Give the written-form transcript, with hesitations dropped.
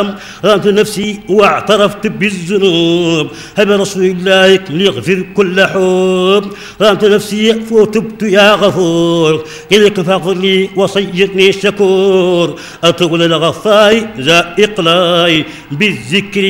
ظلمت نفسي واعترفت بالذنوب، هب رسول الله ليغفر كل حب. ظلمت نفسي وتبت يا غفور، إليك فاغفر لي وصيرني شكور. أتوب للغفار ذا إقلاي بالذكر